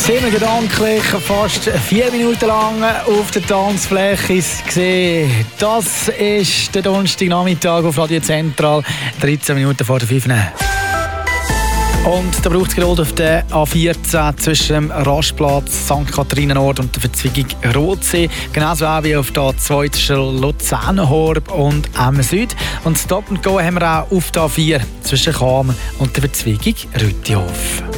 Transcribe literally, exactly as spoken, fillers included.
Sind wir gedanklich fast vier Minuten lang auf der Tanzfläche gesehen. Das ist der Donnerstagnachmittag auf Radio Zentral, dreizehn Minuten vor der fünf. Und da braucht es gerade auf der A vierzehn zwischen dem Rastplatz Sankt Katharinen Nord und der Verzweigung Rotsee. Genauso auch wie auf der A zwei zwischen Luzern-Horb und Emmen Süd. Und Stop and Go haben wir auch auf der A vier zwischen Cham und der Verzweigung Rüttihof.